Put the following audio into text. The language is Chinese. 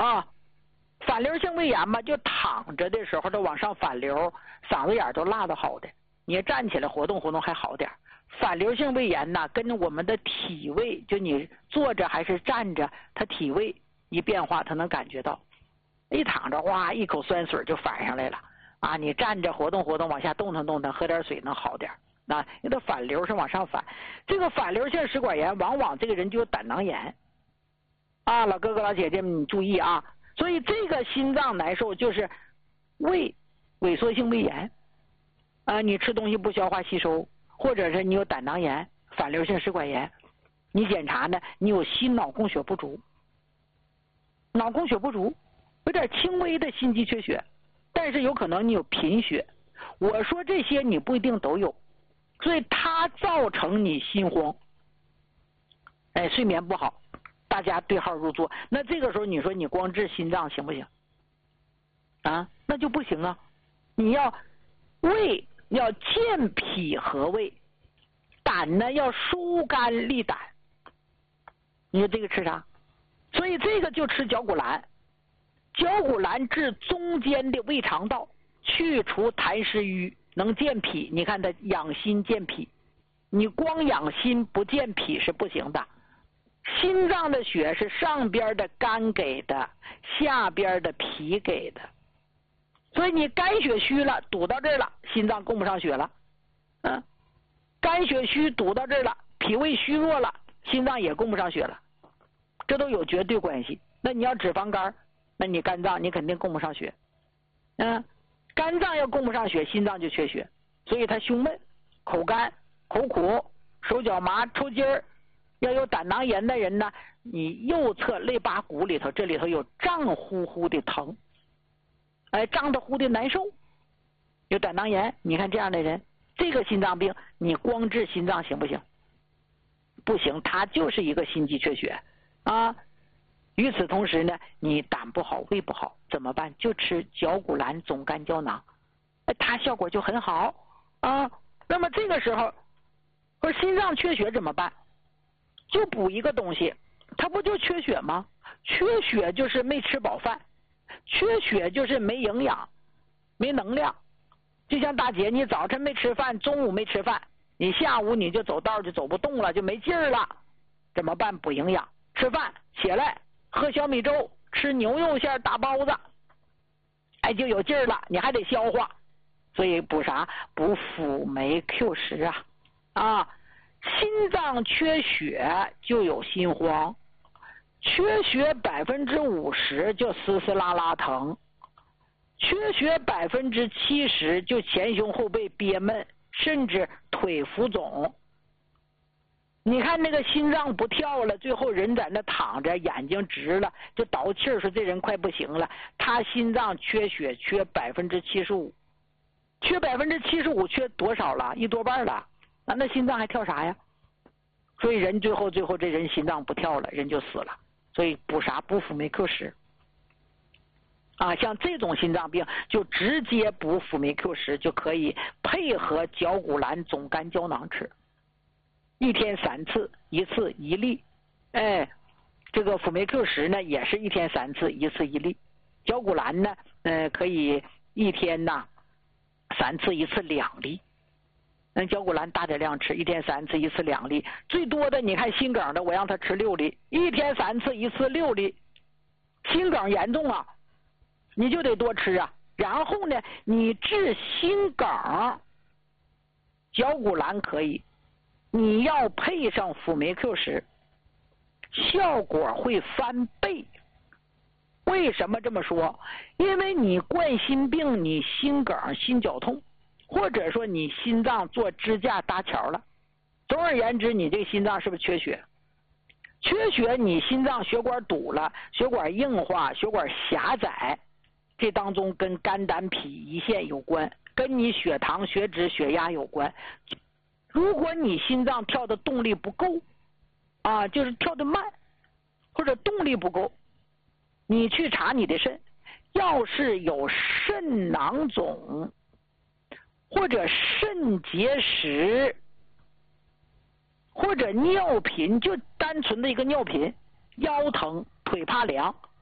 啊。反流性胃炎嘛，就躺着的时候都往上反流，嗓子眼都辣得好的。你站起来活动活动还好点。反流性胃炎呢，跟我们的体位，就你坐着还是站着，它体位一变化，它能感觉到。一躺着，哇，一口酸水就反上来了啊！你站着活动活动，往下动弹动弹，喝点水能好点。啊，因为它反流是往上反。这个反流性食管炎，往往这个人就有胆囊炎啊，老哥哥老姐姐们你注意啊！所以这个心脏难受就是胃萎缩性胃炎啊，你吃东西不消化吸收，或者是你有胆囊炎、反流性食管炎，你检查呢，你有心脑供血不足，脑供血不足，有点轻微的心肌缺血，但是有可能你有贫血。我说这些你不一定都有，所以它造成你心慌，哎，睡眠不好。大家对号入座，那这个时候你说你光治心脏行不行？啊，那就不行啊！你要胃要健脾和胃，胆呢要疏肝利胆。你说这个吃啥？所以这个就吃绞股蓝。绞股蓝治中间的胃肠道，去除痰湿瘀，能健脾。你看它养心健脾，你光养心不健脾是不行的。心脏的血是上边的肝给的，下边的脾给的，所以你肝血虚了，堵到这儿了，心脏供不上血了。肝血虚堵到这儿了，脾胃虚弱了，心脏也供不上血了，这都有绝对关系。那你要脂肪肝，那你肝脏你肯定供不上血。肝脏要供不上血，心脏就缺血，所以它胸闷、口干、口苦、手脚麻、抽筋儿。要有胆囊炎的人呢，你右侧肋巴骨里头，这里头有胀乎乎的疼，哎，胀得乎的难受，有胆囊炎。你看这样的人，这个心脏病，你光治心脏行不行？不行，他就是一个心肌缺血啊。与此同时呢，你胆不好、胃不好怎么办？就吃绞股蓝总干胶囊，它效果就很好啊。那么这个时候，说心脏缺血怎么办？就补一个东西，它不就缺血吗？缺血就是没吃饱饭，缺血就是没营养、没能量。就像大姐，你早晨没吃饭，中午没吃饭，你下午你就走道就走不动了，就没劲儿了，怎么办？补营养，吃饭起来喝小米粥，吃牛肉馅大包子，哎，就有劲儿了。你还得消化，所以补啥？补辅酶 Q10啊。心脏缺血就有心慌，缺血50%就嘶嘶拉拉疼，缺血70%就前胸后背憋闷，甚至腿浮肿。你看那个心脏不跳了，最后人在那躺着，眼睛直了，就倒气儿，说这人快不行了。他心脏缺血缺75%，缺75%缺多少了？一多半了。那心脏还跳啥呀？所以人最后这人心脏不跳了，人就死了。所以补啥？补辅酶 Q10啊，像这种心脏病就直接补辅酶 Q10，就可以配合绞股蓝总干胶囊吃，1天3次，1次1粒。哎，这个辅酶 Q10呢也是1天3次，1次1粒。绞股蓝呢，可以1天3次，1次2粒。绞股蓝大点量吃，1天3次，1次2粒。最多的你看心梗的，我让他吃6粒，1天3次，1次6粒。心梗严重啊，你就得多吃啊。然后呢，你治心梗，绞股蓝可以，你要配上辅酶 Q10，效果会翻倍。为什么这么说？因为你冠心病，你心梗、心绞痛，或者说你心脏做支架搭桥了，总而言之，你这个心脏是不是缺血？缺血，你心脏血管堵了，血管硬化，血管狭窄，这当中跟肝胆脾胰腺有关，跟你血糖、血脂、血压有关。如果你心脏跳的动力不够啊，就是跳得慢，或者动力不够，你去查你的肾，要是有肾囊肿或者肾结石或者尿频，就单纯的一个尿频，腰疼腿怕凉，